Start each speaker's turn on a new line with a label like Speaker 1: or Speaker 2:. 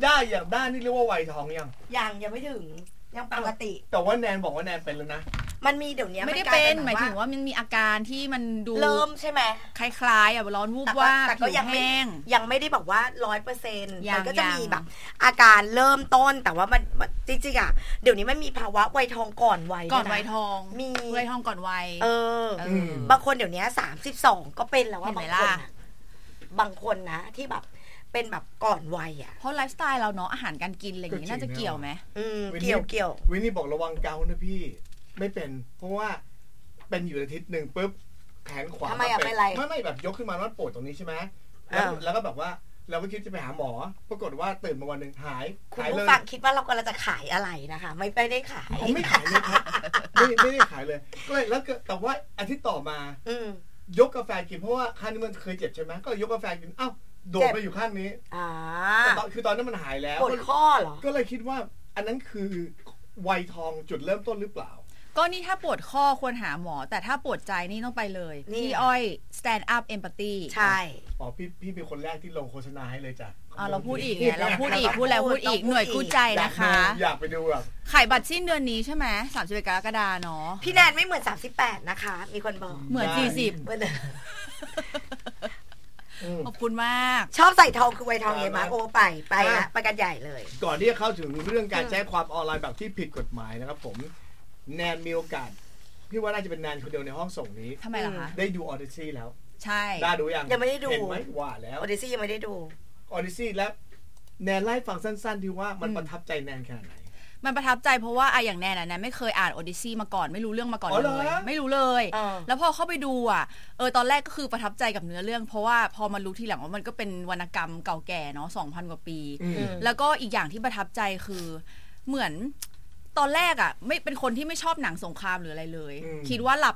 Speaker 1: ด้านี่เรียกว่าวัยทอง
Speaker 2: ยังไม่ถึงยังปกติ
Speaker 1: แต่ว่าแนนบอกว่าแนนเป็นแล้วนะ
Speaker 2: มันมีเดี๋ยวนี้
Speaker 3: ไม่ได้เป็นหมายถึงว่ามันมีอาการที่มันดู
Speaker 2: เริ่มใช่ไหม
Speaker 3: คล้ายๆร้อนวูบว่าผิวแห้ง
Speaker 2: ยังไม่ได้บอกว่า 100% มันก็จะมีแบบอาการเริ่มต้นแต่ว่ามันจริงๆอ่ะเดี๋ยวนี้มันมีภาวะวัยทองก่อนวัย
Speaker 3: ทอง
Speaker 2: มี
Speaker 3: วัยทองก่อนวัย
Speaker 2: บางคนเดี๋ยวนี้32ก็เป็นแล้วว่าบางคนนะที่แบบเป็นแบบก่อนวัยอ่ะ
Speaker 3: เพราะไลฟ์สไตล์เราเนาะอาหารการกินอะไรอย่างนี้น่าจะเกี่ยวไหม
Speaker 2: เกี่ยว
Speaker 1: วินนี่บอกระวังเกานะพี่ไม่เป็นเพราะว่าเป็นอยู่อาทิตย์นึงปุ๊บแขนขวา
Speaker 2: ทำไมอะเป็นไร
Speaker 1: ไม่แบบยกขึ้นมาแล้วปวดตรงนี้ใช่ไหมแล้วก็แบบว่าเราก็คิดจะไปหาหมอปรากฏว่าตื่นมาวันนึงหาย
Speaker 2: เลยฟังคิดว่าเรากำลังจะขายอะไรนะคะไม่ได้ขาย
Speaker 1: ผมไม่ขายเลยครับไม่ได้ขายเลยก็เลยแล้วแต่ว่าอาทิตย์ต่อมายกกาแฟกินเพราะว่าข้างนี้มันเคยเจ็บใช่ไหมก็ยกกาแฟกินโดดไปอยู่ข้างนี้คือตอนนั้นมันหายแล้ว
Speaker 2: ปวดข้อเหรอ
Speaker 1: ก็เลยคิดว่าอันนั้นคือวัยทองจุดเริ่มต้นหรือเปล่า
Speaker 3: ก็นี่ถ้าปวดข้อควรหาหมอแต่ถ้าปวดใจนี่ต้องไปเลยพี่อ้อย stand up empathy
Speaker 2: ใช่
Speaker 1: พี่เป็นคนแรกที่ลงโฆษณาให้เลยจ้ะ
Speaker 3: เราพูดอีกไงเราพูดอีกหน่วยกู้ใจนะคะ
Speaker 1: อยากไปดูแบบ
Speaker 3: ขายบัตรสิ้นเดือนนี้ใช่ไหม31 กรกฎาคมเนาะ
Speaker 2: พี่แนนไม่เหมือน38นะคะมีคนบอก
Speaker 3: เหมือน40เหมือนขอบคุณมาก
Speaker 2: ชอบใส่ทองคือวัยทองเยมาโอไปละไปกันใหญ่เลย
Speaker 1: ก่อนที่จะเข้าถึงเรื่องการแจ้งความออนไลน์แบบที่ผิดกฎหมายนะครับผมแนนมีโอกาสพี่ว่าน่าจะเป็นแนนคนเดียวในห้องส่งนี้
Speaker 3: ทำไมล่ะคะ
Speaker 1: ได้ดู Odyssey แล้ว
Speaker 3: ใช่
Speaker 1: ได้ดู
Speaker 2: ยังไม่ได้ดู
Speaker 1: เห็นไหมว่าแล้ว
Speaker 2: Odyssey ยังไม่ได้ดู
Speaker 1: Odyssey แล้วแนนไล่ฟังสั้นๆที่ว่ามันประทับใจแนนขนาดไหน
Speaker 3: มันประทับใจเพราะว่าอย่างแนนไม่เคยอ่าน Odyssey มาก่อนไม่รู้เรื่องมาก่อนเลยไม่รู้เลยแล้วพอเข้าไปดูตอนแรกก็คือประทับใจกับเนื้อเรื่องเพราะว่าพอมารู้ทีหลังว่ามันก็เป็นวรรณกรรมเก่าแก่เนาะ 2,000 กว่าปีแล้วก็อีกอย่างที่ประทับใจคือเหมือนตอนแรกไม่เป็นคนที่ไม่ชอบหนังสงครามหรืออะไรเลยคิดว่าหลับ